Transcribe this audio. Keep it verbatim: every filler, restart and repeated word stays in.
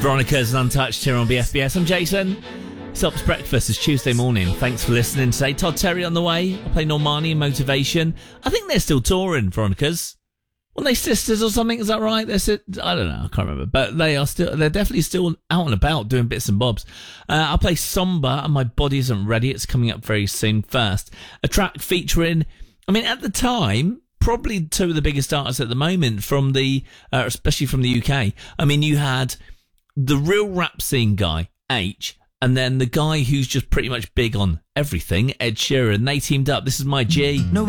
Veronica's and Untouched here on B F B S. I'm Jason. Sops Breakfast is Tuesday morning. Thanks for listening today. Todd Terry on the way. I play Normani and Motivation. I think they're still touring, Veronica's. Weren't they sisters or something? Is that right? They're si- I don't know. I can't remember. But they are still, they're definitely still out and about doing bits and bobs. Uh, I'll play Somber and My Body Isn't Ready. It's coming up very soon. First, a track featuring, I mean, at the time, probably two of the biggest artists at the moment from the, uh, especially from the U K. I mean, you had the real rap scene guy, H, and then the guy who's just pretty much big on everything, Ed Sheeran. They teamed up. This is My G. No